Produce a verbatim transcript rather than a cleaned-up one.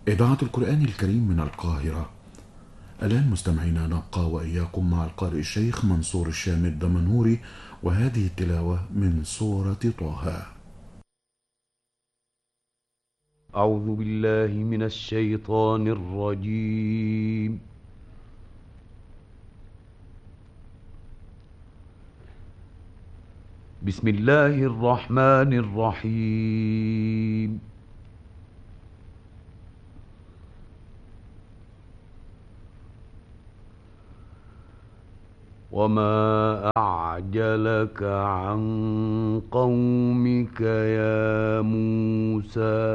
إذاعة القرآن الكريم من القاهرة. الآن مستمعينا نبقى وإياكم مع القارئ الشيخ منصور الشام الدمنهوري، وهذه التلاوة من سورة طه. أعوذ بالله من الشيطان الرجيم. بسم الله الرحمن الرحيم. وما أعجلك عن قومك يا موسى